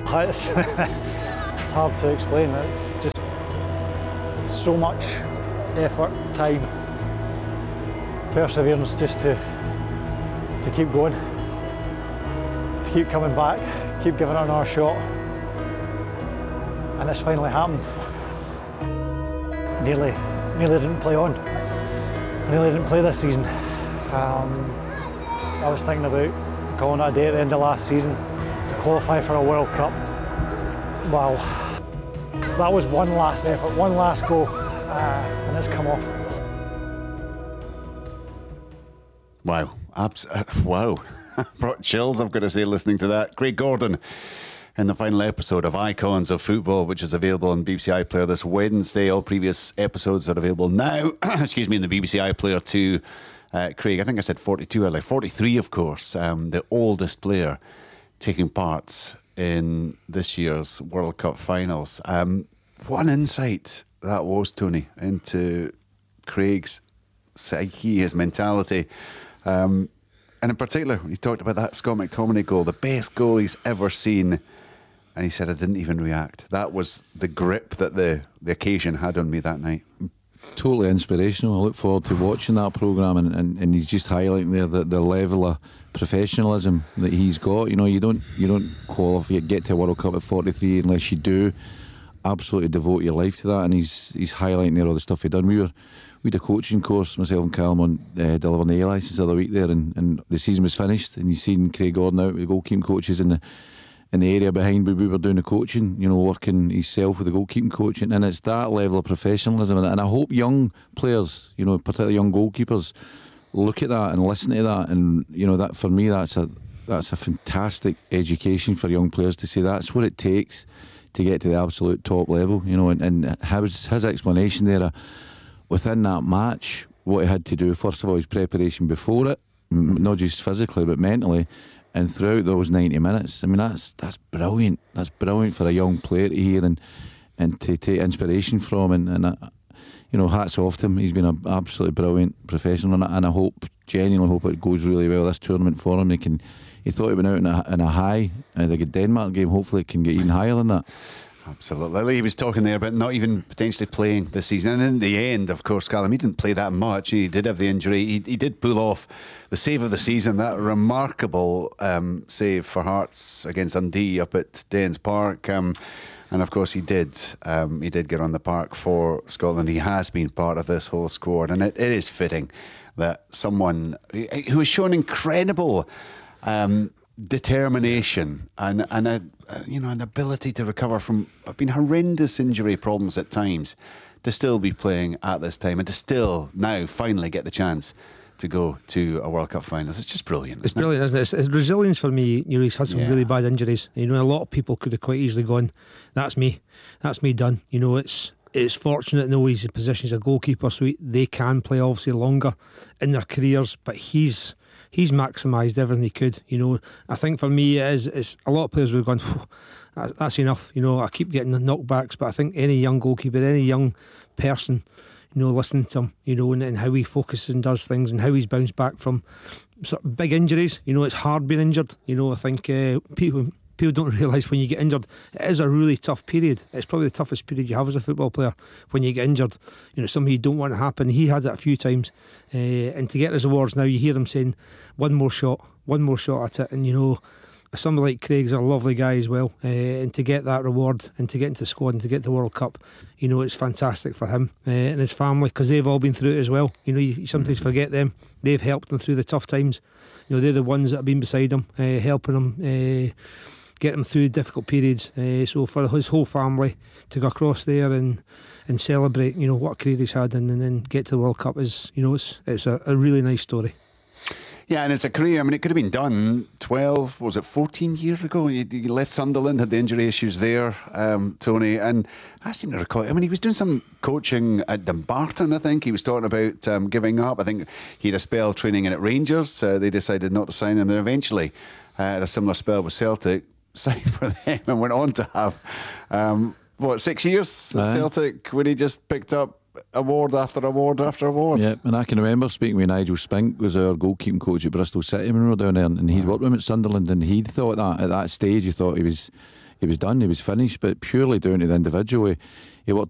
It's hard to explain. It's just so much effort, time, perseverance just to keep going, to keep coming back, keep giving it another shot. And it's finally happened. Nearly didn't play on. Nearly didn't play this season. I was thinking about calling it a day at the end of last season to qualify for a World Cup. Wow. That was one last effort, one last go, and it's come off. Wow. Wow. Brought chills, I've got to say, listening to that. Craig Gordon in the final episode of Icons of Football, which is available on BBC iPlayer this Wednesday. All previous episodes are available now, excuse me, in the BBC iPlayer too. Craig, I think I said 42 earlier, 43 of course, the oldest player taking part in this year's World Cup finals. What an insight that was, Tony, into Craig's psyche, his mentality. And in particular, he talked about that Scott McTominay goal, the best goal he's ever seen. And he said, I didn't even react. That was the grip that the occasion had on me that night. Totally inspirational. I look forward to watching that programme, and he's just highlighting there the level of professionalism that he's got. You know, you don't qualify, get to a World Cup at 43 unless you do absolutely devote your life to that. And he's highlighting there all the stuff he'd done. We had a coaching course, myself and Callum, on delivering the A licence the other week there, and the season was finished, and you seen Craig Gordon out with the goalkeeping coaches in the area behind where we were doing the coaching, you know, working himself with the goalkeeping coaching. And it's that level of professionalism, and I hope young players, you know, particularly young goalkeepers, look at that and listen to that. And you know, that for me, that's a fantastic education for young players to say that's what it takes to get to the absolute top level, you know. And his explanation there within that match, what he had to do, first of all, his preparation before it, not just physically but mentally, and throughout those 90 minutes. I mean, that's brilliant. That's brilliant for a young player to hear and to take inspiration from. And you know, hats off to him. He's been an absolutely brilliant professional, and I genuinely hope it goes really well this tournament for him. He thought he went out in a high, the Denmark game. Hopefully it can get even higher than that. Absolutely. He was talking there about not even potentially playing this season. And in the end, of course, Callum, he didn't play that much. He did have the injury. He did pull off the save of the season, that remarkable save for Hearts against Dundee up at Dens Park. And of course he did get on the park for Scotland. He has been part of this whole squad. And it is fitting that someone who has shown incredible determination and an ability to recover from been horrendous injury problems at times, to still be playing at this time and to still now finally get the chance to go to a World Cup finals. It's just brilliant. It's brilliant, isn't it? It's resilience for me. You know, he's had some really bad injuries. You know, a lot of people could have quite easily gone, that's me done. You know, it's fortunate to know he's in position as a goalkeeper, so they can play obviously longer in their careers, but he's maximised everything he could. You know, I think for me it's a lot of players would have gone, that's enough. You know, I keep getting the knockbacks, but I think any young goalkeeper, any young person, you know, listening to him, you know, and how he focuses and does things and how he's bounced back from sort of big injuries. You know, it's hard being injured. You know, I think people don't realise when you get injured, it is a really tough period. It's probably the toughest period you have as a football player when you get injured. You know, something you don't want to happen. He had it a few times, and to get his awards now, you hear him saying one more shot at it. And you know, somebody like Craig's a lovely guy as well, and to get that reward and to get into the squad and to get the World Cup, you know, it's fantastic for him and his family, because they've all been through it as well. You know, you sometimes forget them. They've helped him through the tough times. You know, they're the ones that have been beside him, helping him, get him through difficult periods. So for his whole family to go across there and celebrate, you know, what a career he's had, and then get to the World Cup is, you know, it's a really nice story. Yeah, and it's a career. I mean, it could have been done 14 years ago? He left Sunderland, had the injury issues there, Tony. And I seem to recall, I mean, he was doing some coaching at Dumbarton, I think. He was talking about giving up. I think he had a spell training in at Rangers. They decided not to sign him. Then eventually had a similar spell with Celtic, signed for them, and went on to have, 6 years at Celtic, when he just picked up award after award after award. Yeah, and I can remember speaking with Nigel Spink, was our goalkeeping coach at Bristol City when we were down there, and he'd worked with him at Sunderland, and he'd thought that at that stage he thought he he was done, he was finished, but purely down to the individual. He worked